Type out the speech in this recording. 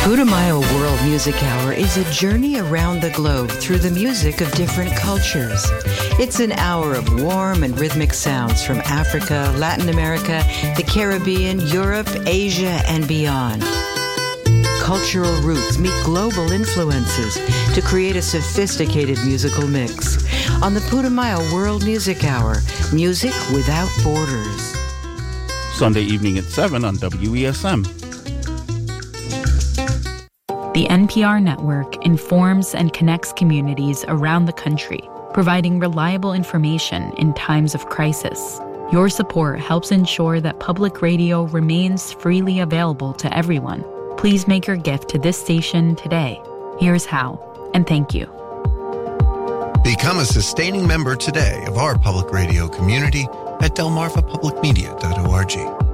Putumayo World Music Hour is a journey around the globe through the music of different cultures. It's an hour of warm and rhythmic sounds from Africa, Latin America, the Caribbean, Europe, Asia, and beyond. Cultural roots meet global influences to create a sophisticated musical mix. On the Putumayo World Music Hour, music without borders. Sunday evening at 7 on WESM. The NPR network informs and connects communities around the country, providing reliable information in times of crisis. Your support helps ensure that public radio remains freely available to everyone. Please make your gift to this station today. Here's how, and thank you. Become a sustaining member today of our public radio community at delmarvapublicmedia.org.